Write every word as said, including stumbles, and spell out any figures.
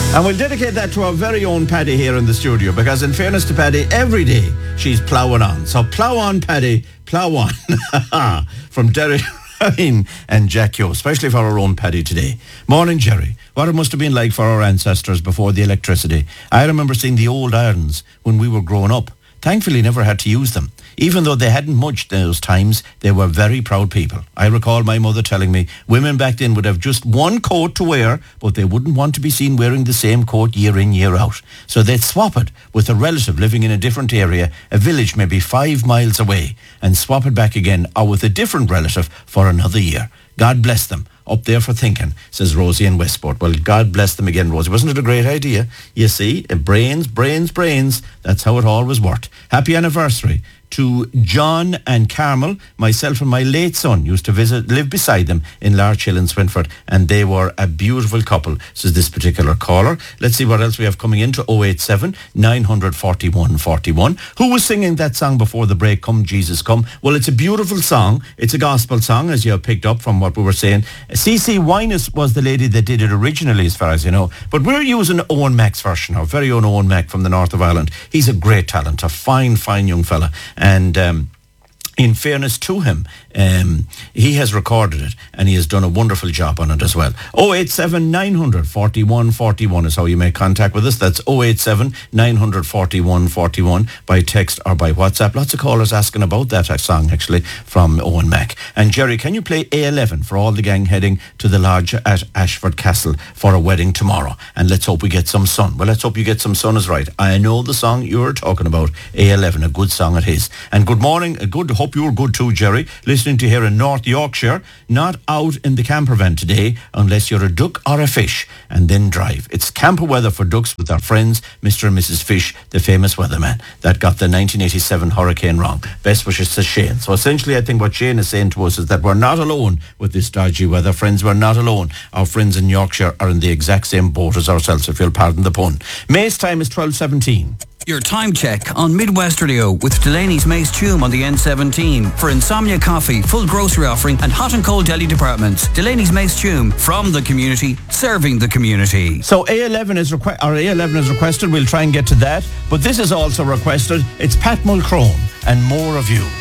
And we'll dedicate that to our very own Paddy here in the studio, because in fairness to Paddy, every day she's ploughing on. So plough on, Paddy, plough on. From Derek Ryan and Jack Yo, especially for our own Paddy today. Morning, Jerry. What it must have been like for our ancestors before the electricity. I remember seeing the old irons when we were growing up. Thankfully, never had to use them. Even though they hadn't much those times, they were very proud people. I recall my mother telling me women back then would have just one coat to wear, but they wouldn't want to be seen wearing the same coat year in, year out. So they'd swap it with a relative living in a different area, a village maybe five miles away, and swap it back again, or with a different relative for another year. God bless them. Up there for thinking, says Rosie in Westport. Well, God bless them again, Rosie. Wasn't it a great idea? You see, brains, brains, brains. That's how it always worked. Happy anniversary to John and Carmel. Myself and my late son used to visit, live beside them in Larch Hill in Swinford, and they were a beautiful couple, says this particular caller. Let's see what else we have coming into oh eight seven, nine four one, four one. Who was singing that song before the break, Come Jesus Come? Well, it's a beautiful song. It's a gospel song, as you have picked up from what we were saying. C C Winus was the lady that did it originally, as far as you know. But we're using Owen Mack's version, our very own Owen Mack from the north of Ireland. He's a great talent, a fine, fine young fella. And um, in fairness to him, um, he has recorded it and he has done a wonderful job on it as well. oh eight seven, nine four one, four one is how you make contact with us. That's oh eight seven, nine four one, four one by text or by WhatsApp. Lots of callers asking about that song, actually, from Owen Mack. And Jerry, can you play A eleven for all the gang heading to the lodge at Ashford Castle for a wedding tomorrow? And let's hope we get some sun. Well, let's hope you get some sun is right. I know the song you're talking about, A eleven, a good song it is. And good morning, a good, hope you're good too, Jerry. Listening to here in North Yorkshire, not out in the camper van today unless you're a duck or a fish, and then drive. It's camper weather for ducks with our friends, Mister and Missus Fish, the famous weatherman that got the nineteen eighty-seven hurricane wrong. Best wishes to Shane. So essentially, I think what Shane is saying to us is that we're not alone with this dodgy weather. Friends, we're not alone. Our friends in Yorkshire are in the exact same boat as ourselves, if you'll pardon the pun. May's time is twelve seventeen. Your time check on Midwest Radio with Delaney's Mace Tume on the N seventeen. For Insomnia Coffee, full grocery offering and hot and cold deli departments. Delaney's Mace Tume, from the community, serving the community. So A eleven is requ- or A eleven is requested. We'll try and get to that. But this is also requested. It's Pat Mulcrone and More of You.